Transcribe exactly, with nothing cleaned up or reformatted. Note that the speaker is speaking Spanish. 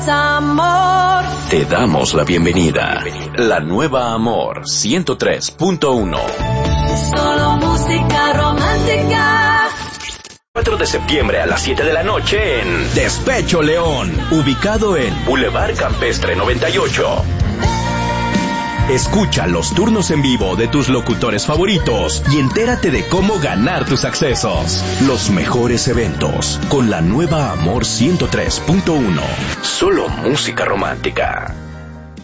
Amor. Te damos la bienvenida. La nueva Amor ciento tres punto uno. Solo música romántica. cuatro de septiembre a las siete de la noche en Despecho León, ubicado en Boulevard Campestre noventa y ocho. Escucha los turnos en vivo de tus locutores favoritos y entérate de cómo ganar tus accesos. Los mejores eventos con la nueva Amor ciento tres punto uno. Solo música romántica.